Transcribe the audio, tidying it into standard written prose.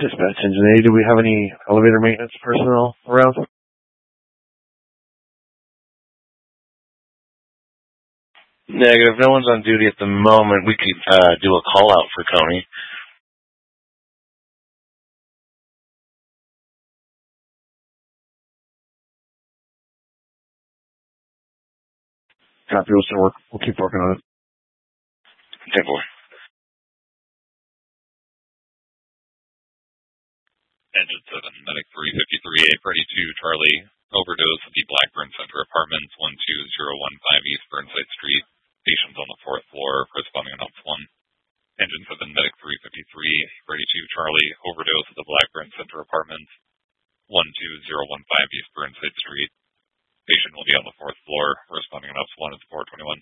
Dispatch Engine 80, do we have any elevator maintenance personnel around? Negative. No one's on duty at the moment. We could do a call out for Coney. Copy. We'll keep working on it. 10-4. Engine 7, Medic 353A, Freddy 2, Charlie, overdose at the Blackburn Center Apartments, 12015 East Burnside Street. Patients on the 4th floor, responding on Ops 1. Engine 7, Medic 353, Freddy 2, Charlie, overdose at the Blackburn Center Apartments, 12015 East Burnside Street. Patient will be on the 4th floor, responding on Ops 1 at the 421.